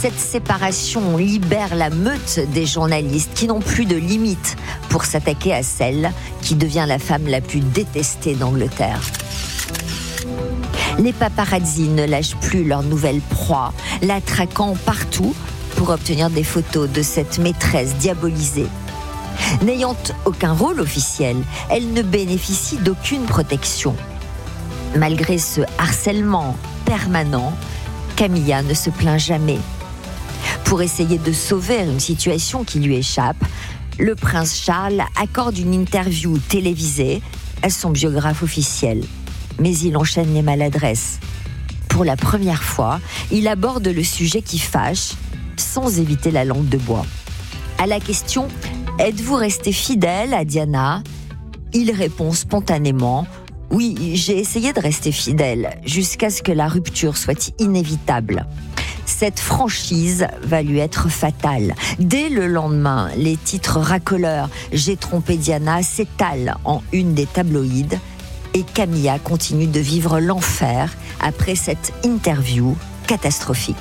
Cette séparation libère la meute des journalistes qui n'ont plus de limites pour s'attaquer à celle qui devient la femme la plus détestée d'Angleterre. Les paparazzi ne lâchent plus leur nouvelle proie, la traquant partout pour obtenir des photos de cette maîtresse diabolisée. N'ayant aucun rôle officiel, elle ne bénéficie d'aucune protection. Malgré ce harcèlement permanent, Camilla ne se plaint jamais. Pour essayer de sauver une situation qui lui échappe, le prince Charles accorde une interview télévisée à son biographe officiel. Mais il enchaîne les maladresses. Pour la première fois, il aborde le sujet qui fâche, sans éviter la langue de bois. À la question « Êtes-vous resté fidèle à Diana ?», il répond spontanément « Oui, j'ai essayé de rester fidèle, jusqu'à ce que la rupture soit inévitable. » Cette franchise va lui être fatale. Dès le lendemain, les titres racoleurs « J'ai trompé Diana » s'étalent en une des tabloïds et Camilla continue de vivre l'enfer après cette interview catastrophique.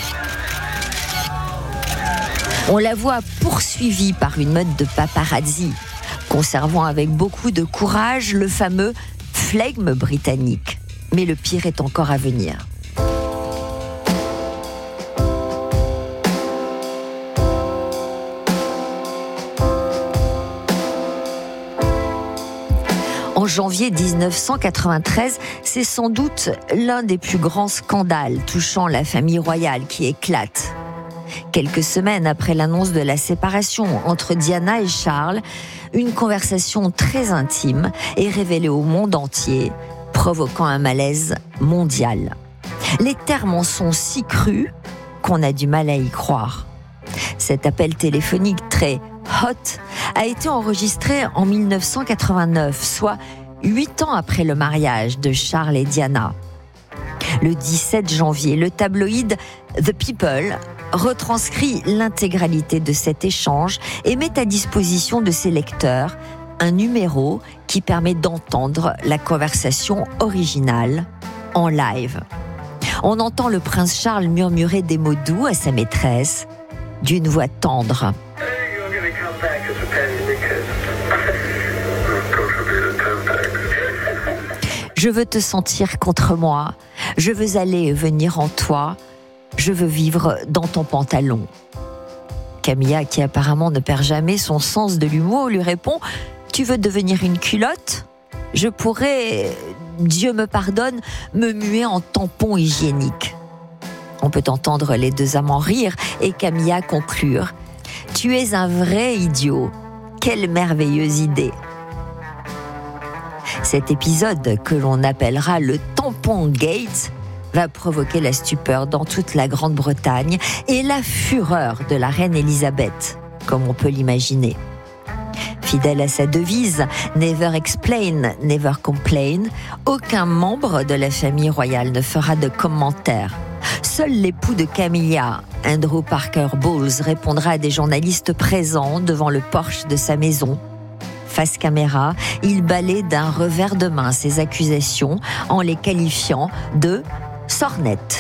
On la voit poursuivie par une meute de paparazzi, conservant avec beaucoup de courage le fameux flegme britannique. Mais le pire est encore à venir. En janvier 1993, c'est sans doute l'un des plus grands scandales touchant la famille royale qui éclate. Quelques semaines après l'annonce de la séparation entre Diana et Charles, une conversation très intime est révélée au monde entier, provoquant un malaise mondial. Les termes en sont si crus qu'on a du mal à y croire. Cet appel téléphonique très hot a été enregistré en 1989, soit 8 ans après le mariage de Charles et Diana. Le 17 janvier, le tabloïd The People retranscrit l'intégralité de cet échange et met à disposition de ses lecteurs un numéro qui permet d'entendre la conversation originale en live. On entend le prince Charles murmurer des mots doux à sa maîtresse, d'une voix tendre. Je veux te sentir contre moi, je veux aller et venir en toi, je veux vivre dans ton pantalon. Camilla, qui apparemment ne perd jamais son sens de l'humour, lui répond « Tu veux devenir une culotte ? Je pourrais, Dieu me pardonne, me muer en tampon hygiénique. » On peut entendre les deux amants rire et Camilla conclure « Tu es un vrai idiot, quelle merveilleuse idée !» Cet épisode, que l'on appellera le tampon Gate, va provoquer la stupeur dans toute la Grande-Bretagne et la fureur de la reine Elisabeth, comme on peut l'imaginer. Fidèle à sa devise « Never explain, never complain », aucun membre de la famille royale ne fera de commentaires. Seul l'époux de Camilla, Andrew Parker Bowles, répondra à des journalistes présents devant le porche de sa maison. Face caméra, il balaie d'un revers de main ces accusations en les qualifiant de « sornettes ».